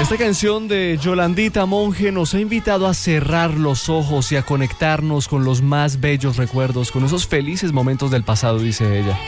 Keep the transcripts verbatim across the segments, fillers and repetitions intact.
Esta canción de Yolandita Monge nos ha invitado a cerrar los ojos y a conectarnos con los más bellos recuerdos, con esos felices momentos del pasado, dice ella.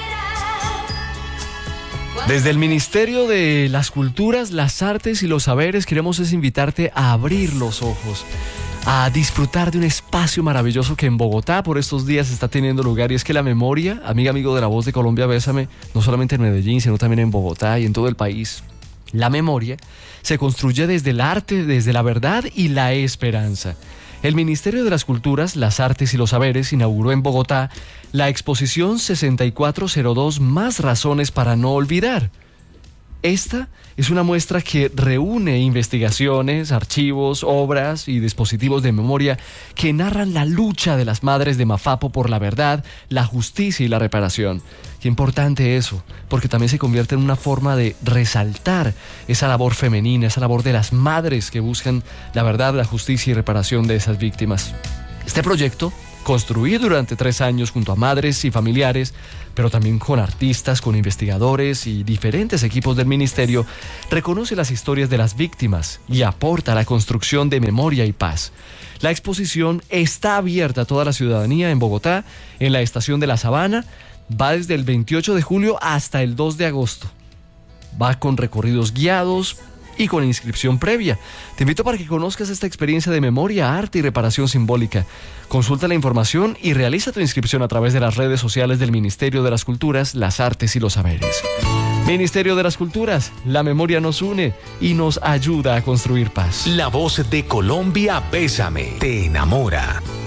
Desde el Ministerio de las Culturas, las Artes y los Saberes queremos es invitarte a abrir los ojos, a disfrutar de un espacio maravilloso que en Bogotá por estos días está teniendo lugar, y es que la memoria, amiga, amigo de La Voz de Colombia, Bésame, no solamente en Medellín, sino también en Bogotá y en todo el país. La memoria se construye desde el arte, desde la verdad y la esperanza. El Ministerio de las Culturas, las Artes y los Saberes inauguró en Bogotá la exposición sesenta y cuatro cero dos Más razones para no olvidar. Esta es una muestra que reúne investigaciones, archivos, obras y dispositivos de memoria que narran la lucha de las madres de Mafapo por la verdad, la justicia y la reparación. Qué importante eso, porque también se convierte en una forma de resaltar esa labor femenina, esa labor de las madres que buscan la verdad, la justicia y reparación de esas víctimas. Este proyecto, construido durante tres años junto a madres y familiares, pero también con artistas, con investigadores y diferentes equipos del ministerio, reconoce las historias de las víctimas y aporta a la construcción de memoria y paz. La exposición está abierta a toda la ciudadanía en Bogotá, en la estación de La Sabana. Va desde el veintiocho de julio hasta el dos de agosto. Va con recorridos guiados y con inscripción previa. Te invito para que conozcas esta experiencia de memoria, arte y reparación simbólica. Consulta la información y realiza tu inscripción a través de las redes sociales del Ministerio de las Culturas, las Artes y los Saberes. Ministerio de las Culturas, la memoria nos une y nos ayuda a construir paz. La Voz de Colombia, Bésame, te enamora.